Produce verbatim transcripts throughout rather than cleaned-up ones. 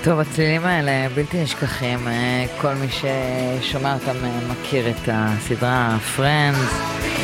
טוב, הצלילים האלה בלתי נשכחים. כל מי ששומע אותם מכיר את הסדרה Friends,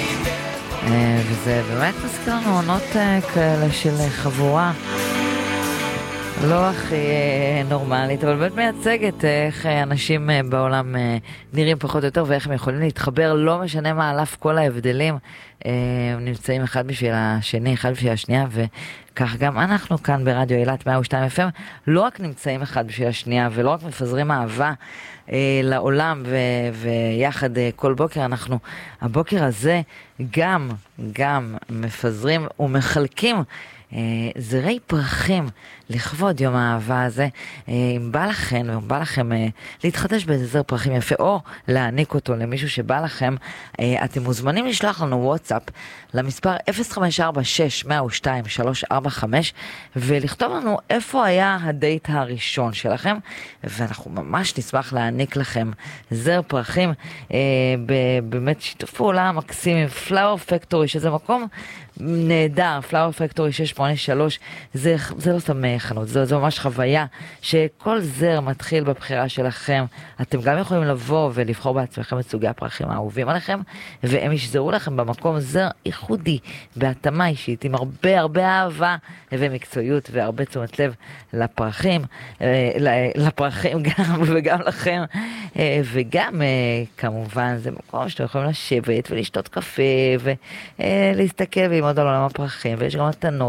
וזה באמת מזכיר לנו עונות כאלה של חבורה לא הכי נורמלית, אבל באמת מייצגת איך אנשים בעולם נראים פחות או יותר ואיך הם יכולים להתחבר, לא משנה מה, על אף כל ההבדלים, הם נמצאים אחד בשביל השני, אחד בשביל השנייה, וכך גם אנחנו כאן ברדיו אילת מאה ושתיים אף אם לא רק נמצאים אחד בשביל השנייה ולא רק מפזרים אהבה אה, לעולם ו- ויחד אה, כל בוקר, אנחנו הבוקר הזה גם, גם מפזרים ומחלקים אה, זרי פרחים לכבוד יום האהבה הזה. אה, אם בא לכם, אם בא לכם אה, להתחדש באיזה זר פרחים יפה או להעניק אותו למישהו שבא לכם, אה, אתם מוזמנים לשלוח לנו וואטסאפ למספר אפס חמש ארבע שש מאה ושתיים שלוש ארבע חמש ולכתוב לנו איפה היה הדייט הראשון שלכם, ואנחנו ממש נשמח להעניק לכם זר פרחים אה, באמת שיתוף פעולה מקסים עם פלאואר פקטורי, שזה מקום נהדר. פלאואר פקטורי שש שמונה שלוש, זה, זה לא סתם חנות, זו, זו ממש חוויה שכל זר מתחיל בבחירה שלכם. אתם גם יכולים לבוא ולבחור בעצמכם את סוגי הפרחים האהובים עליכם, והם ישזרו לכם במקום זר ייחודי, בהתאמה אישית, עם הרבה הרבה אהבה ומקצועיות והרבה תשומת לב לפרחים, לפרחים גם וגם לכם, וגם כמובן זה מקום שאתם יכולים לשבת ולשתות קפה ולהסתכל וללמוד על עולם הפרחים, ויש גם מתנות